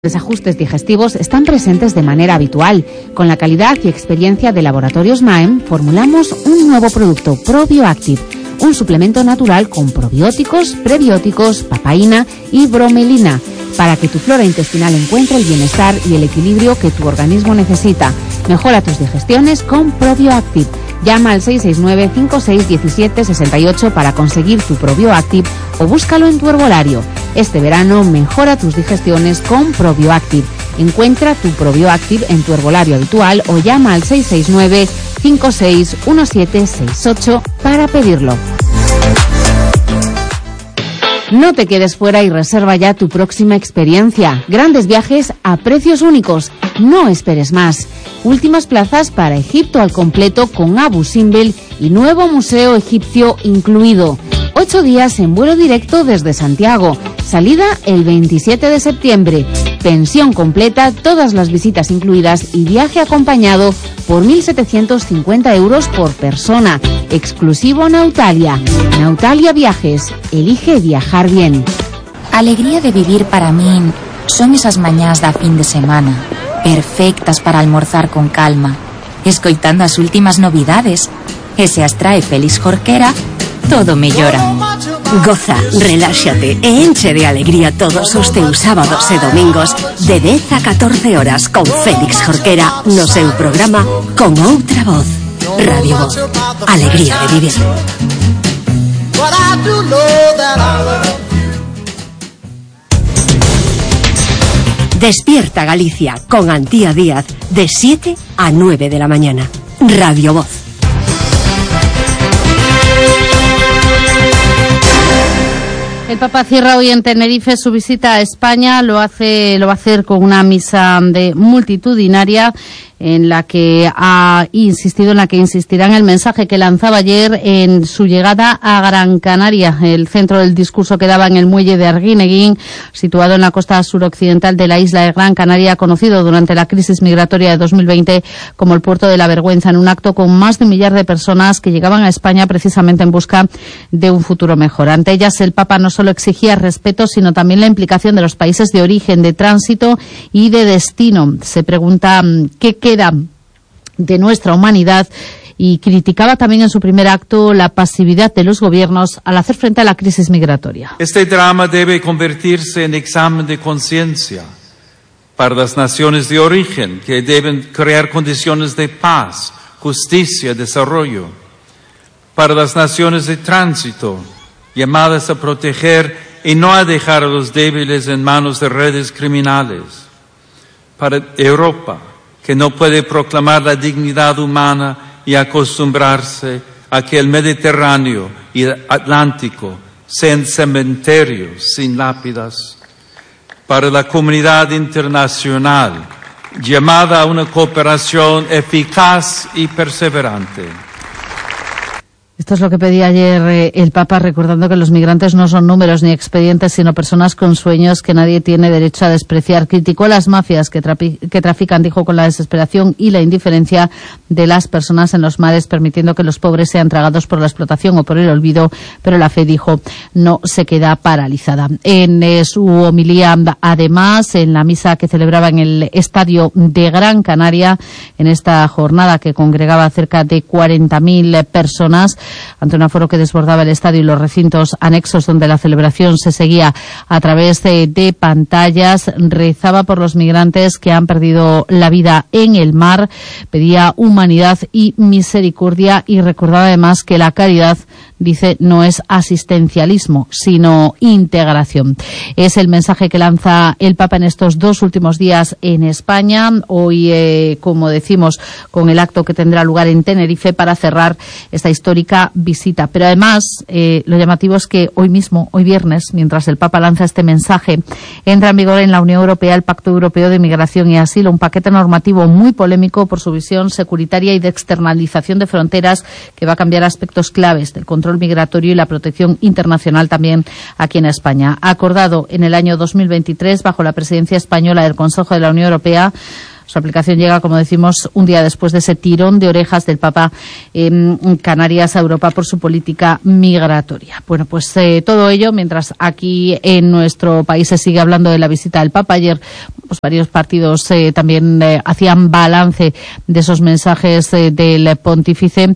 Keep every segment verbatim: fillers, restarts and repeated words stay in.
Los ajustes digestivos están presentes de manera habitual. Con la calidad y experiencia de Laboratorios Maem, formulamos un nuevo producto, ProbioActive, un suplemento natural con probióticos, prebióticos, papaína y bromelina, para que tu flora intestinal encuentre el bienestar y el equilibrio que tu organismo necesita. Mejora tus digestiones con ProbioActive. Llama al seis seis nueve, cinco seis uno siete, seis ocho para conseguir tu ProbioActive o búscalo en tu herbolario. Este verano mejora tus digestiones con ProbioActive. Encuentra tu ProbioActive en tu herbolario habitual o llama al seis seis nueve, cinco seis uno siete, seis ocho para pedirlo. No te quedes fuera y reserva ya tu próxima experiencia. Grandes viajes a precios únicos. No esperes más. Últimas plazas para Egipto al completo con Abu Simbel y nuevo museo egipcio incluido. Ocho días en vuelo directo desde Santiago. Salida el veintisiete de septiembre. Pensión completa, todas las visitas incluidas y viaje acompañado por mil setecientos cincuenta euros por persona. Exclusivo Nautalia. Nautalia Viajes. Elige viajar bien. Alegría de vivir para mí son esas mañás da fin de semana, perfectas para almorzar con calma, escoitando as últimas novidades. E se as trae Félix Jorquera, todo mellora. Goza, reláxate e enche de alegría todos os teus sábados e domingos de dez a catorce horas con Félix Jorquera no seu programa Con Outra Voz. Radio Voz. Alegría de vivir. Despierta Galicia con Antía Díaz de siete a nueve de la mañana. Radio Voz. El Papa cierra hoy en Tenerife su visita a España. Lo hace, lo va a hacer con una misa de multitudinaria en la que ha insistido, en la que insistirá en el mensaje que lanzaba ayer en su llegada a Gran Canaria. El centro del discurso quedaba en el muelle de Arguineguín, situado en la costa suroccidental de la isla de Gran Canaria, conocido durante la crisis migratoria de dos mil veinte como el puerto de la vergüenza, en un acto con más de un millar de personas que llegaban a España precisamente en busca de un futuro mejor. Ante ellas, el Papa no solo exigía respeto, sino también la implicación de los países de origen, de tránsito y de destino. Se pregunta qué queda de nuestra humanidad y criticaba también en su primer acto la pasividad de los gobiernos al hacer frente a la crisis migratoria. Este drama debe convertirse en examen de conciencia para las naciones de origen, que deben crear condiciones de paz, justicia y desarrollo. Para las naciones de tránsito, llamadas a proteger y no a dejar a los débiles en manos de redes criminales. Para Europa, que no puede proclamar la dignidad humana y acostumbrarse a que el Mediterráneo y el Atlántico sean cementerios sin lápidas. Para la comunidad internacional, llamada a una cooperación eficaz y perseverante. Esto es lo que pedía ayer eh, el Papa, recordando que los migrantes no son números ni expedientes, sino personas con sueños que nadie tiene derecho a despreciar. Criticó a las mafias que, trapi- que trafican, dijo, con la desesperación y la indiferencia de las personas en los mares, permitiendo que los pobres sean tragados por la explotación o por el olvido, pero la fe, dijo, no se queda paralizada. En eh, su homilía, además, en la misa que celebraba en el Estadio de Gran Canaria, en esta jornada que congregaba cerca de cuarenta mil personas, ante un aforo que desbordaba el estadio y los recintos anexos donde la celebración se seguía a través de, de pantallas, rezaba por los migrantes que han perdido la vida en el mar, pedía humanidad y misericordia y recordaba además que la caridad, dice, no es asistencialismo, sino integración. Es el mensaje que lanza el Papa en estos dos últimos días en España. Hoy, eh, como decimos, con el acto que tendrá lugar en Tenerife para cerrar esta histórica visita. Pero además, eh, lo llamativo es que hoy mismo, hoy viernes, mientras el Papa lanza este mensaje, entra en vigor en la Unión Europea el Pacto Europeo de Migración y Asilo, un paquete normativo muy polémico por su visión securitaria y de externalización de fronteras que va a cambiar aspectos claves del control migratorio y la protección internacional también aquí en España. Acordado en el año dos mil veintitrés bajo la presidencia española del Consejo de la Unión Europea, Su aplicación llega, como decimos, un día después de ese tirón de orejas del Papa en Canarias a Europa por su política migratoria. Bueno, pues eh, todo ello mientras aquí en nuestro país se sigue hablando de la visita del Papa. Ayer pues varios partidos eh, también eh, hacían balance de esos mensajes eh, del pontífice,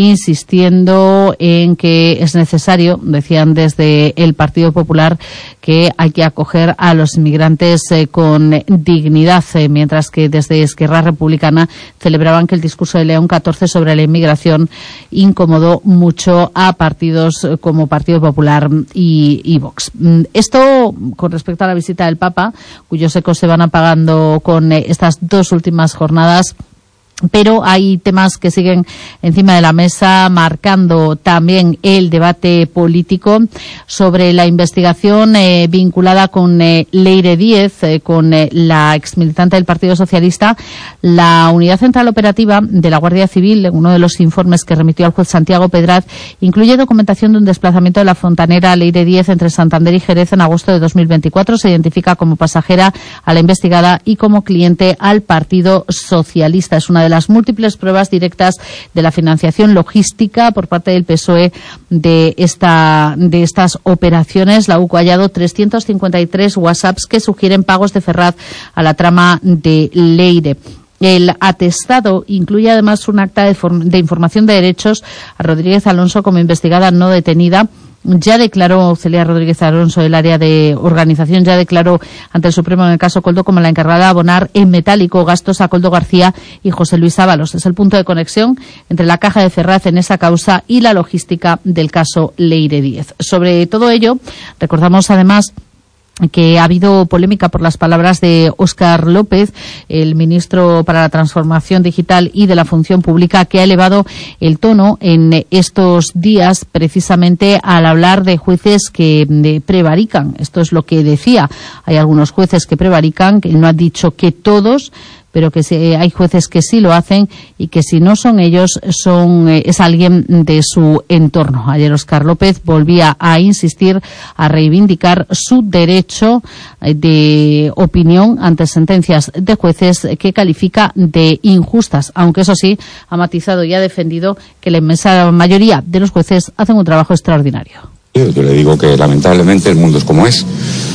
insistiendo en que es necesario, decían desde el Partido Popular, que hay que acoger a los inmigrantes eh, con dignidad, eh, mientras que desde Esquerra Republicana celebraban que el discurso de León catorce sobre la inmigración incomodó mucho a partidos como Partido Popular y, y Vox. Esto con respecto a la visita del Papa, cuyos ecos se van apagando con eh, estas dos últimas jornadas. Pero hay temas que siguen encima de la mesa, marcando también el debate político sobre la investigación eh, vinculada con eh, Leire Díez, eh, con eh, la exmilitante del Partido Socialista. La Unidad Central Operativa de la Guardia Civil, en uno de los informes que remitió al juez Santiago Pedraz, incluye documentación de un desplazamiento de la fontanera Leire Díez entre Santander y Jerez en agosto de dos mil veinticuatro. Se identifica como pasajera a la investigada y como cliente al Partido Socialista. Es una de las múltiples pruebas directas de la financiación logística por parte del P S O E de esta de estas operaciones. La U C O ha hallado trescientos cincuenta y tres WhatsApps que sugieren pagos de Ferraz a la trama de Leire. El atestado incluye además un acta de, de información de derechos a Rodríguez Alonso como investigada no detenida. Ya declaró Celia Rodríguez Alonso del área de organización, ya declaró ante el Supremo en el caso Coldo como la encargada de abonar en metálico gastos a Coldo García y José Luis Ábalos. Es el punto de conexión entre la caja de Ferraz en esa causa y la logística del caso Leire Díez. Sobre todo ello, recordamos además que ha habido polémica por las palabras de Óscar López, el ministro para la Transformación Digital y de la Función Pública, que ha elevado el tono en estos días precisamente al hablar de jueces que de, prevarican. Esto es lo que decía. Hay algunos jueces que prevarican, que no ha dicho que todos, pero que sí, hay jueces que sí lo hacen y que si no son ellos, son eh, es alguien de su entorno. Ayer Óscar López volvía a insistir, a reivindicar su derecho eh, de opinión ante sentencias de jueces que califica de injustas, aunque eso sí, ha matizado y ha defendido que la inmensa mayoría de los jueces hacen un trabajo extraordinario. Yo le digo que lamentablemente el mundo es como es.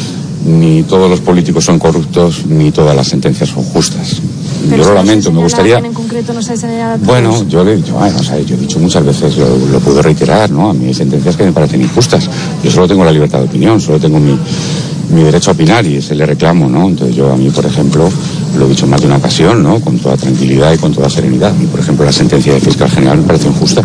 Ni todos los políticos son corruptos, ni todas las sentencias son justas. Pero yo lo lamento, me gustaría... En concreto no se bueno, yo le he dicho, bueno, o sea, yo he dicho muchas veces, lo, lo puedo reiterar, ¿no? A mí hay sentencias que me parecen injustas. Yo solo tengo la libertad de opinión, solo tengo mi, mi derecho a opinar y ese le reclamo, ¿no? Entonces yo a mí, por ejemplo, lo he dicho en más de una ocasión, ¿no? Con toda tranquilidad y con toda serenidad. Y, por ejemplo, la sentencia del fiscal general me parece injusta.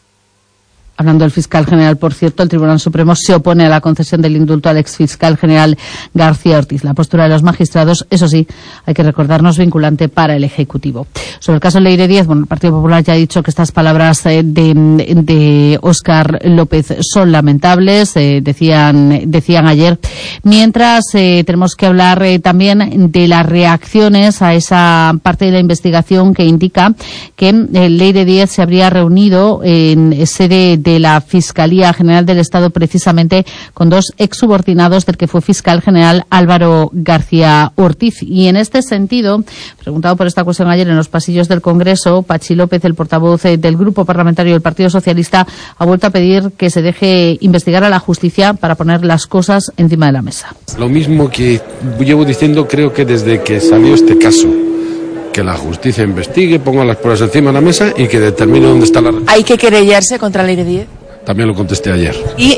Hablando del fiscal general, por cierto, el Tribunal Supremo se opone a la concesión del indulto al exfiscal general García Ortiz. La postura de los magistrados, eso sí, hay que recordarnos, vinculante para el Ejecutivo. Sobre el caso Leire Díez, bueno, el Partido Popular ya ha dicho que estas palabras eh, de, de Óscar López son lamentables, eh, decían, decían ayer. Mientras, eh, tenemos que hablar eh, también de las reacciones a esa parte de la investigación que indica que eh, Leire Díez se habría reunido en sede de de la Fiscalía General del Estado precisamente con dos exsubordinados del que fue fiscal general Álvaro García Ortiz. Y en este sentido, preguntado por esta cuestión ayer en los pasillos del Congreso, Pachi López, el portavoz del Grupo Parlamentario del Partido Socialista, ha vuelto a pedir que se deje investigar a la justicia para poner las cosas encima de la mesa. Lo mismo que llevo diciendo, creo que desde que salió este caso, que la justicia investigue, ponga las pruebas encima de la mesa y que determine dónde está la... ¿Hay que querellarse contra Leire Díez? También lo contesté ayer. Y...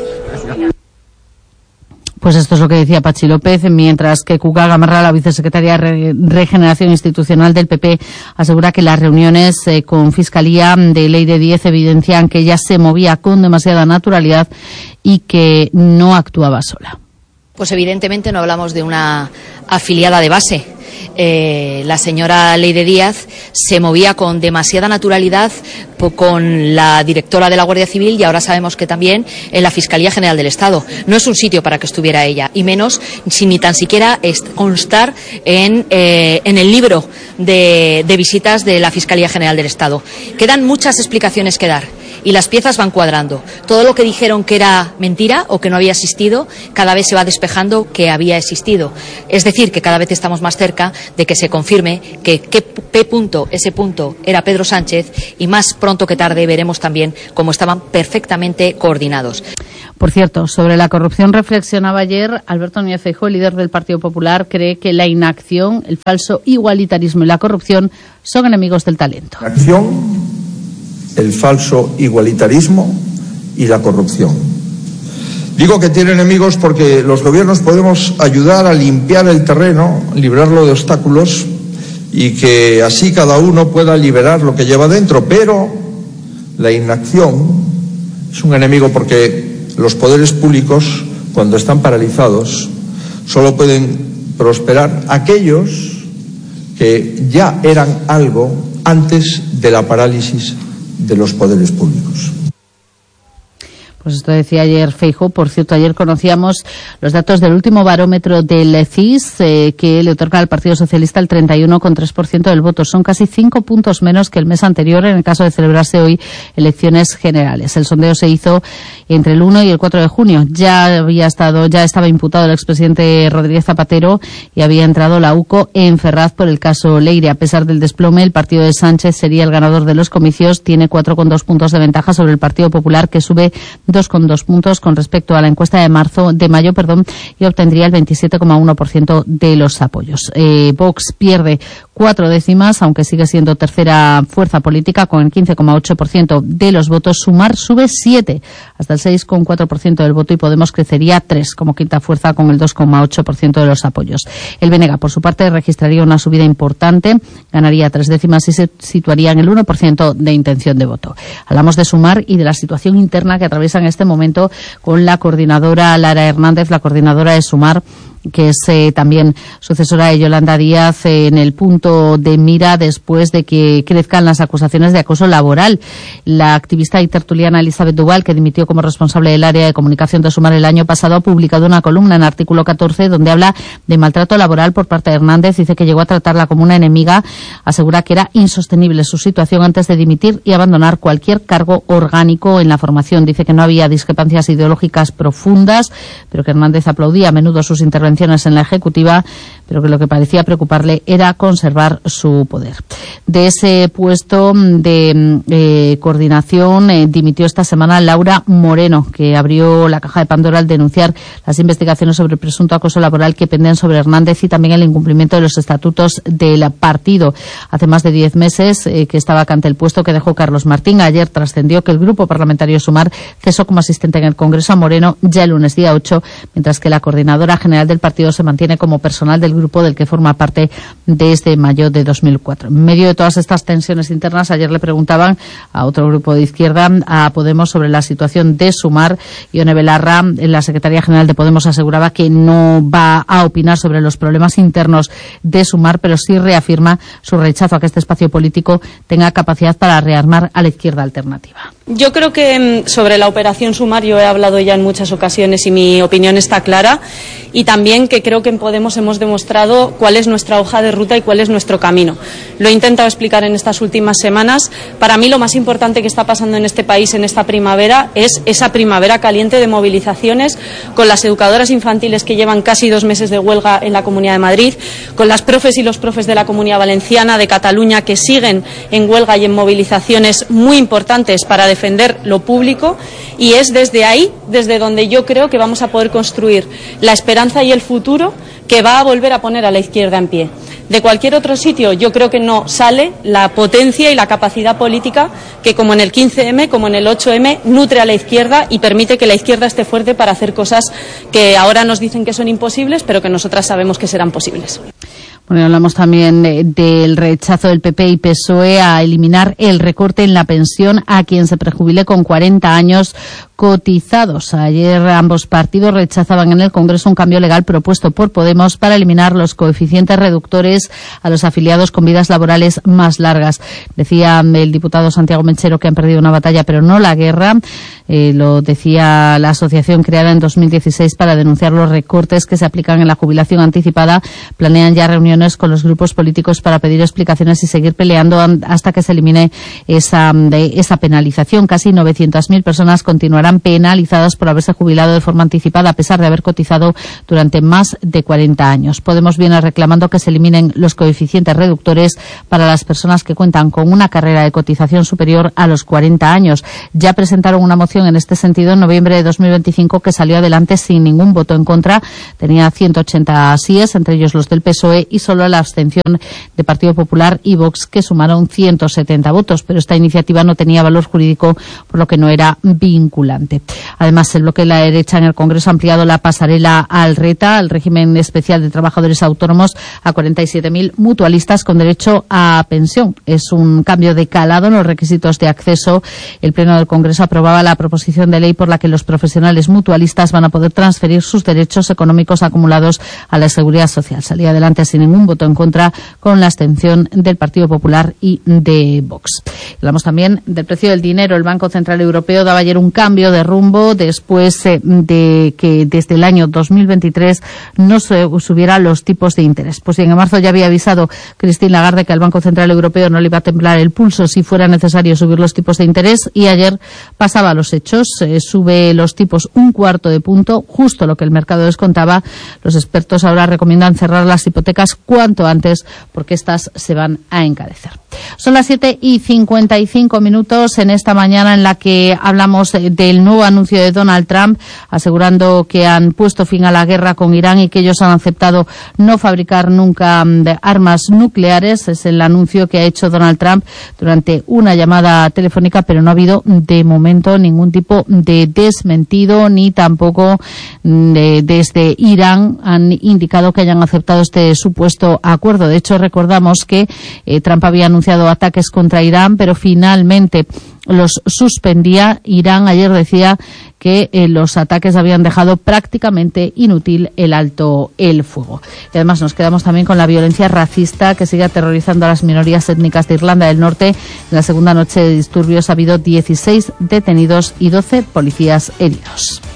Pues esto es lo que decía Pachi López, mientras que Cuca Gamarra, la vicesecretaria de Regeneración Institucional del P P, asegura que las reuniones eh, con Fiscalía de Leire Díez evidencian que ella se movía con demasiada naturalidad y que no actuaba sola. Pues evidentemente no hablamos de una afiliada de base. Eh, la señora Leire Díaz se movía con demasiada naturalidad con la directora de la Guardia Civil y ahora sabemos que también en la Fiscalía General del Estado. No es un sitio para que estuviera ella, y menos si ni tan siquiera constar en, eh, en el libro de, de visitas de la Fiscalía General del Estado. Quedan muchas explicaciones que dar y las piezas van cuadrando. Todo lo que dijeron que era mentira o que no había existido, cada vez se va despejando que había existido. Es decir, que cada vez estamos más cerca de que se confirme que P. Punto, ese punto era Pedro Sánchez, y más pronto que tarde veremos también cómo estaban perfectamente coordinados. Por cierto, sobre la corrupción reflexionaba ayer Alberto Núñez Feijóo, el líder del Partido Popular, cree que la inacción, el falso igualitarismo y la corrupción son enemigos del talento. La acción, el falso igualitarismo y la corrupción. Digo que tiene enemigos porque los gobiernos podemos ayudar a limpiar el terreno, librarlo de obstáculos y que así cada uno pueda liberar lo que lleva dentro, pero la inacción es un enemigo porque los poderes públicos, cuando están paralizados, solo pueden prosperar aquellos que ya eran algo antes de la parálisis de los poderes públicos. Pues esto decía ayer Feijóo. Por cierto, ayer conocíamos los datos del último barómetro del C I S, eh, que le otorga al Partido Socialista el treinta y uno coma tres por ciento del voto. Son casi cinco puntos menos que el mes anterior en el caso de celebrarse hoy elecciones generales. El sondeo se hizo entre el uno y el cuatro de junio. Ya había estado, ya estaba imputado el expresidente Rodríguez Zapatero y había entrado la U C O en Ferraz por el caso Leire. A pesar del desplome, el partido de Sánchez sería el ganador de los comicios. Tiene cuatro coma dos puntos de ventaja sobre el Partido Popular, que sube dos coma dos puntos con respecto a la encuesta de marzo, de mayo, perdón, y obtendría el veintisiete coma uno por ciento de los apoyos. Eh, Vox pierde cuatro décimas, aunque sigue siendo tercera fuerza política con el quince coma ocho por ciento de los votos. Sumar sube siete, hasta el seis coma cuatro por ciento del voto, y Podemos crecería tres como quinta fuerza con el dos coma ocho por ciento de los apoyos. El B N G, por su parte, registraría una subida importante, ganaría tres décimas y se situaría en el uno por ciento de intención de voto. Hablamos de Sumar y de la situación interna que atraviesa en este momento con la coordinadora Lara Hernández, la coordinadora de Sumar, que es eh, también sucesora de Yolanda Díaz, eh, en el punto de mira después de que crezcan las acusaciones de acoso laboral. La activista y tertuliana Elizabeth Duval, que dimitió como responsable del área de comunicación de Sumar el año pasado, ha publicado una columna en Artículo catorce donde habla de maltrato laboral por parte de Hernández. Dice que llegó a tratarla como una enemiga, asegura que era insostenible su situación antes de dimitir y abandonar cualquier cargo orgánico en la formación. Dice que no había discrepancias ideológicas profundas, pero que Hernández aplaudía a menudo sus intervenciones en la Ejecutiva, pero que lo que parecía preocuparle era conservar su poder. De ese puesto de eh, coordinación eh, dimitió esta semana Laura Moreno, que abrió la caja de Pandora al denunciar las investigaciones sobre el presunto acoso laboral que penden sobre Hernández y también el incumplimiento de los estatutos del partido. Hace más de diez meses eh, que está vacante el puesto que dejó Carlos Martín. Ayer trascendió que el grupo parlamentario Sumar cesó como asistente en el Congreso a Moreno ya el lunes día ocho, mientras que la coordinadora general del partido se mantiene como personal del grupo del que forma parte desde mayo de dos mil cuatro. En medio de todas estas tensiones internas, ayer le preguntaban a otro grupo de izquierda, a Podemos, sobre la situación de Sumar. Ione Belarra, la secretaria general de Podemos, aseguraba que no va a opinar sobre los problemas internos de Sumar, pero sí reafirma su rechazo a que este espacio político tenga capacidad para rearmar a la izquierda alternativa. Yo creo que sobre la operación Sumar yo he hablado ya en muchas ocasiones y mi opinión está clara, y también que creo que en Podemos hemos demostrado cuál es nuestra hoja de ruta y cuál es nuestro camino. Lo he intentado explicar en estas últimas semanas. Para mí lo más importante que está pasando en este país en esta primavera es esa primavera caliente de movilizaciones, con las educadoras infantiles que llevan casi dos meses de huelga en la Comunidad de Madrid, con las profes y los profes de la Comunidad Valenciana, de Cataluña, que siguen en huelga y en movilizaciones muy importantes para defender lo público, y es desde ahí, desde donde yo creo que vamos a poder construir la esperanza y el futuro que va a volver a poner a la izquierda en pie. De cualquier otro sitio yo creo que no sale la potencia y la capacidad política que, como en el quince eme, como en el ocho eme, nutre a la izquierda y permite que la izquierda esté fuerte para hacer cosas que ahora nos dicen que son imposibles, pero que nosotras sabemos que serán posibles. Bueno, hablamos también del rechazo del P P y P S O E a eliminar el recorte en la pensión a quien se prejubile con cuarenta años cotizados. Ayer ambos partidos rechazaban en el Congreso un cambio legal propuesto por Podemos para eliminar los coeficientes reductores a los afiliados con vidas laborales más largas. Decía el diputado Santiago Menchero que han perdido una batalla pero no la guerra. Eh, lo decía la asociación creada en dos mil dieciséis para denunciar los recortes que se aplican en la jubilación anticipada. Planean ya reuniones con los grupos políticos para pedir explicaciones y seguir peleando hasta que se elimine esa, de, esa penalización. Casi novecientas mil personas continuarán penalizadas por haberse jubilado de forma anticipada a pesar de haber cotizado durante más de cuarenta años. Podemos viene reclamando que se eliminen los coeficientes reductores para las personas que cuentan con una carrera de cotización superior a los cuarenta años. Ya presentaron una moción en este sentido en noviembre de dos mil veinticinco que salió adelante sin ningún voto en contra. Tenía ciento ochenta síes, entre ellos los del P S O E, y solo la abstención de Partido Popular y Vox, que sumaron ciento setenta votos. Pero esta iniciativa no tenía valor jurídico, por lo que no era vinculante. Además, el bloque de la derecha en el Congreso ha ampliado la pasarela al RETA, al régimen especial de trabajadores autónomos, a cuarenta y siete mil mutualistas con derecho a pensión. Es un cambio de calado en los requisitos de acceso. El Pleno del Congreso aprobaba la proposición de ley por la que los profesionales mutualistas van a poder transferir sus derechos económicos acumulados a la Seguridad Social. Salía adelante sin ningún voto en contra, con la abstención del Partido Popular y de Vox. Hablamos también del precio del dinero. El Banco Central Europeo daba ayer un cambio de rumbo después eh, de que desde el año dos mil veintitrés no se subieran los tipos de interés. Pues bien, en marzo ya había avisado Christine Lagarde que al Banco Central Europeo no le iba a temblar el pulso si fuera necesario subir los tipos de interés, y ayer pasaba a los hechos. Eh, sube los tipos un cuarto de punto, justo lo que el mercado descontaba. Los expertos ahora recomiendan cerrar las hipotecas cuanto antes porque estas se van a encarecer. Son las siete y cincuenta y cinco minutos en esta mañana en la que hablamos del nuevo anuncio de Donald Trump, asegurando que han puesto fin a la guerra con Irán y que ellos han aceptado no fabricar nunca armas nucleares. Es el anuncio que ha hecho Donald Trump durante una llamada telefónica, pero no ha habido de momento ningún tipo de desmentido, ni tampoco de, desde Irán han indicado que hayan aceptado este supuesto acuerdo. De hecho, recordamos que eh, Trump había anunciado ataques contra Irán, pero finalmente los suspendía. Irán ayer decía que eh, los ataques habían dejado prácticamente inútil el alto el fuego. Y además nos quedamos también con la violencia racista que sigue aterrorizando a las minorías étnicas de Irlanda del Norte. En la segunda noche de disturbios ha habido dieciséis detenidos y doce policías heridos.